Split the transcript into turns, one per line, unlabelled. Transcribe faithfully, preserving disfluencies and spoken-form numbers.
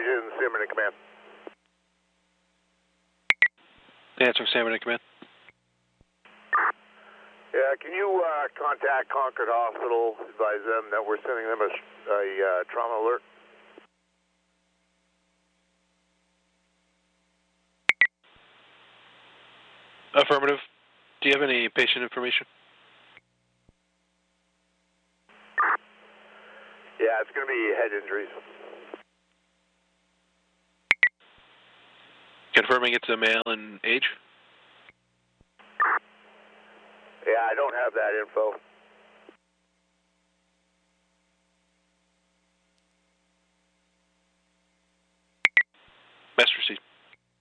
Region, Salmon in command.
Answer, Salmon in command.
Yeah, can you uh, contact Concord Hospital, advise them that we're sending them a, a uh, trauma alert?
Affirmative. Do you have any patient information?
Yeah, it's going to be head injuries.
Confirming it's a male in age?
Yeah, I don't have that info.
Master C.